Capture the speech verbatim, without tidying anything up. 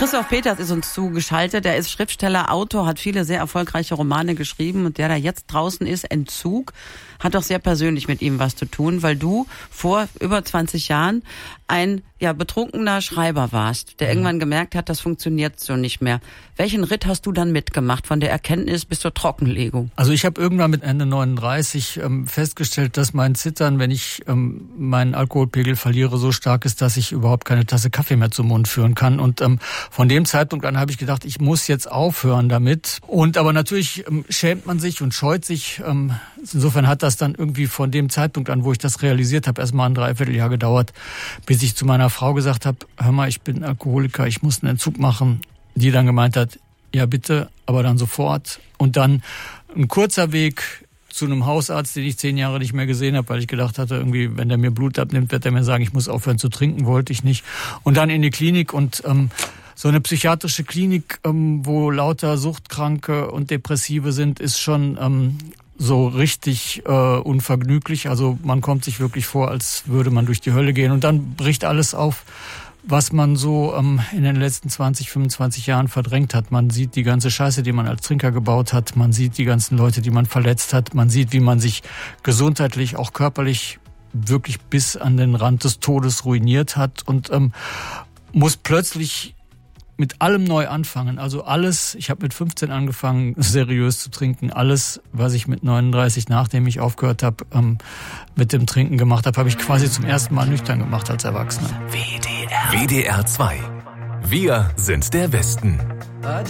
Christoph Peters ist uns zugeschaltet. Er ist Schriftsteller, Autor, hat viele sehr erfolgreiche Romane geschrieben und der da jetzt draußen ist, Entzug, hat doch sehr persönlich mit ihm was zu tun, weil du vor über zwanzig Jahren ein ja betrunkener Schreiber warst, der mhm. irgendwann gemerkt hat, das funktioniert so nicht mehr. Welchen Ritt hast du dann mitgemacht, von der Erkenntnis bis zur Trockenlegung? Also ich habe irgendwann mit Ende neununddreißig ähm, festgestellt, dass mein Zittern, wenn ich ähm, meinen Alkoholpegel verliere, so stark ist, dass ich überhaupt keine Tasse Kaffee mehr zum Mund führen kann. Und ähm, von dem Zeitpunkt an habe ich gedacht, ich muss jetzt aufhören damit. Und aber natürlich ähm, schämt man sich und scheut sich. Ähm, insofern hat das dann irgendwie von dem Zeitpunkt an, wo ich das realisiert habe, erstmal ein Dreivierteljahr gedauert, bis ich zu meiner Frau gesagt habe, hör mal, ich bin Alkoholiker, ich muss einen Entzug machen. Die dann gemeint hat, ja bitte, aber dann sofort. Und dann ein kurzer Weg zu einem Hausarzt, den ich zehn Jahre nicht mehr gesehen habe, weil ich gedacht hatte, irgendwie, wenn der mir Blut abnimmt, wird er mir sagen, ich muss aufhören zu trinken, wollte ich nicht. Und dann in die Klinik und ähm, so eine psychiatrische Klinik, ähm, wo lauter Suchtkranke und Depressive sind, ist schon ähm, so richtig äh, unvergnüglich. Also man kommt sich wirklich vor, als würde man durch die Hölle gehen. Und dann bricht alles auf, was man so ähm, in den letzten zwanzig, fünfundzwanzig Jahren verdrängt hat. Man sieht die ganze Scheiße, die man als Trinker gebaut hat. Man sieht die ganzen Leute, die man verletzt hat. Man sieht, wie man sich gesundheitlich, auch körperlich wirklich bis an den Rand des Todes ruiniert hat und ähm, muss plötzlich mit allem neu anfangen. Also alles, ich habe mit fünfzehn angefangen, seriös zu trinken. Alles, was ich mit neununddreißig, nachdem ich aufgehört habe, ähm, mit dem Trinken gemacht habe, habe ich quasi zum ersten Mal nüchtern gemacht als Erwachsener. W D R. W D R zwei. Wir sind der Westen.